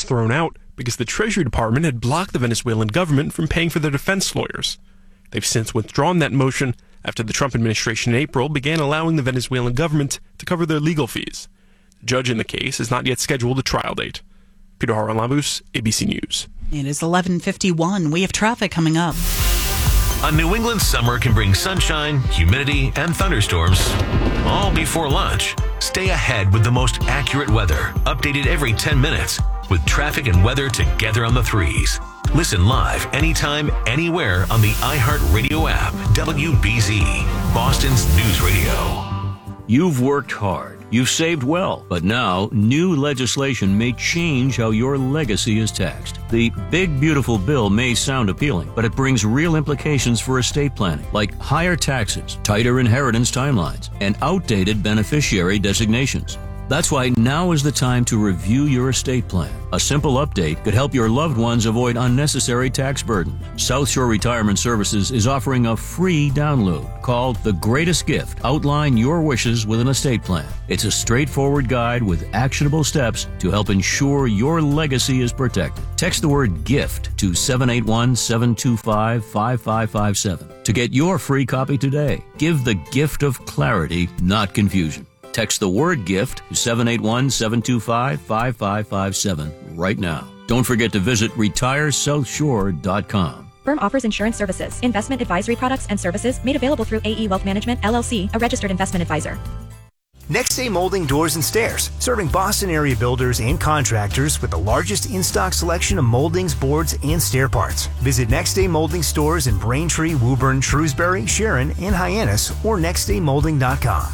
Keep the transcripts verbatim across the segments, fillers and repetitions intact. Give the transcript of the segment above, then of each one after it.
was thrown out because the Treasury Department had blocked the Venezuelan government from paying for their defense lawyers. They've since withdrawn that motion after the Trump administration in April began allowing the Venezuelan government to cover their legal fees. The judge in the case has not yet scheduled a trial date. Peter Harlan-Labus, A B C News. It is eleven fifty-one. We have traffic coming up. A New England summer can bring sunshine, humidity, and thunderstorms all before lunch. Stay ahead with the most accurate weather, updated every ten minutes, with traffic and weather together on the threes. Listen live anytime, anywhere on the iHeartRadio app. W B Z, Boston's News Radio. You've worked hard. You've saved well. But now, new legislation may change how your legacy is taxed. The Big Beautiful Bill may sound appealing, but it brings real implications for estate planning, like higher taxes, tighter inheritance timelines, and outdated beneficiary designations. That's why now is the time to review your estate plan. A simple update could help your loved ones avoid unnecessary tax burden. South Shore Retirement Services is offering a free download called The Greatest Gift. Outline your wishes with an estate plan. It's a straightforward guide with actionable steps to help ensure your legacy is protected. Text the word GIFT to seven eight one, seven two five, five five five seven to get your free copy today. Give the gift of clarity, not confusion. Text the word GIFT to seven eight one, seven two five, five five five seven right now. Don't forget to visit retire south shore dot com. Firm offers insurance services, investment advisory products and services made available through A E Wealth Management, L L C, a registered investment advisor. Next Day Molding Doors and Stairs, serving Boston area builders and contractors with the largest in-stock selection of moldings, boards, and stair parts. Visit Next Day Molding stores in Braintree, Woburn, Shrewsbury, Sharon, and Hyannis, or next day molding dot com.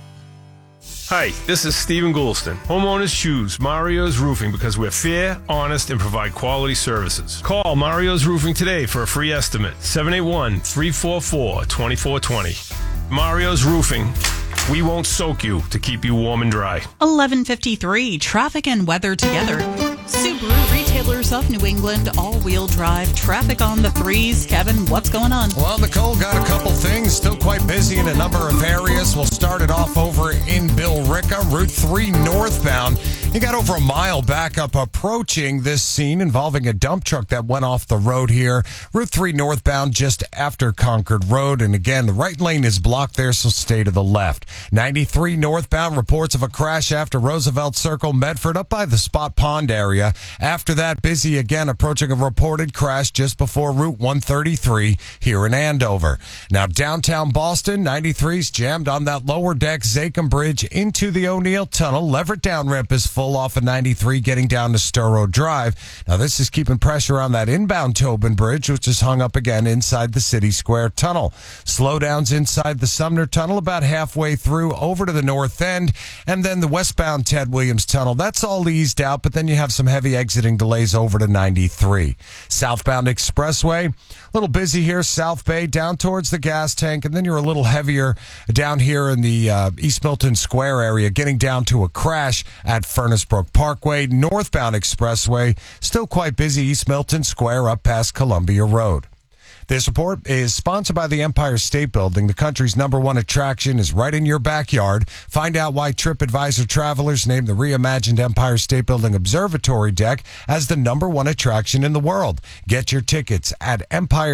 Hi, this is Stephen Goulston. Homeowners choose Mario's Roofing because we're fair, honest, and provide quality services. Call Mario's Roofing today for a free estimate. seven eight one, three four four, two four two zero. Mario's Roofing. We won't soak you to keep you warm and dry. eleven fifty-three. Traffic and weather together. Subaru Retailers of New England, all-wheel drive, traffic on the threes. Kevin, what's going on? Well, Nicole, got a couple things. Still quite busy in a number of areas. We'll start it off over in Billerica, Route three northbound. You got over a mile backup approaching this scene involving a dump truck that went off the road here. Route three northbound just after Concord Road. And again, the right lane is blocked there, so stay to the left. ninety-three northbound, reports of a crash after Roosevelt Circle, Medford, up by the Spot Pond area. After that, busy again, approaching a reported crash just before Route one thirty-three here in Andover. Now, downtown Boston, ninety-three's jammed on that lower deck Zachem Bridge into the O'Neill Tunnel. Leverett down ramp is full off of ninety-three, getting down to Sturrow Drive. Now, this is keeping pressure on that inbound Tobin Bridge, which is hung up again inside the City Square Tunnel. Slowdowns inside the Sumner Tunnel about halfway through over to the north end, and then the westbound Ted Williams Tunnel. That's all eased out, but then you have some heavy exiting delays over to ninety-three. Southbound Expressway, a little busy here, South Bay down towards the gas tank, and then you're a little heavier down here in the uh, East Milton Square area, getting down to a crash at Furnace Brook Parkway. Northbound Expressway, still quite busy, East Milton Square up past Columbia Road. This report is sponsored by the Empire State Building. The country's number one attraction is right in your backyard. Find out why TripAdvisor travelers named the reimagined Empire State Building Observatory Deck as the number one attraction in the world. Get your tickets at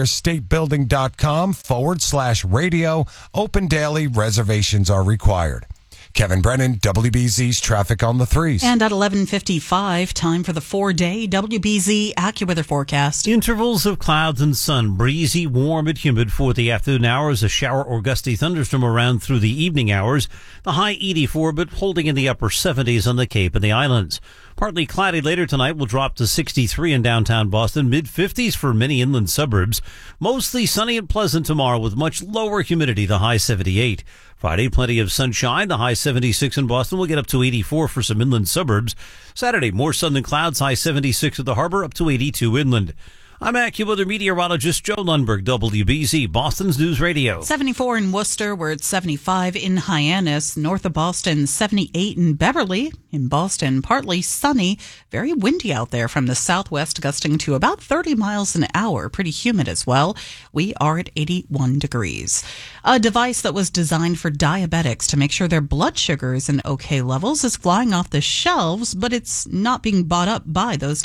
empirestatebuilding.com forward slash radio. Open daily. Reservations are required. Kevin Brennan, W B Z's Traffic on the Threes. And at eleven fifty-five, time for the four-day W B Z AccuWeather forecast. Intervals of clouds and sun, breezy, warm, and humid for the afternoon hours. A shower or gusty thunderstorm around through the evening hours. The high eighty-four, but holding in the upper seventies on the Cape and the Islands. Partly cloudy later tonight will drop to sixty-three in downtown Boston, mid-fifties for many inland suburbs. Mostly sunny and pleasant tomorrow with much lower humidity, the high seventy-eight. Friday, plenty of sunshine, the high seventy-six in Boston. We'll get up to eighty-four for some inland suburbs. Saturday, more sun than clouds, high seventy-six at the harbor, up to eighty-two inland. I'm AccuWeather meteorologist Joe Lundberg, W B Z, Boston's News Radio. seventy-four in Worcester. We're at seventy-five in Hyannis. North of Boston, seventy-eight in Beverly. In Boston, partly sunny. Very windy out there from the southwest, gusting to about thirty miles an hour. Pretty humid as well. We are at eighty-one degrees. A device that was designed for diabetics to make sure their blood sugar is in okay levels is flying off the shelves, but it's not being bought up by those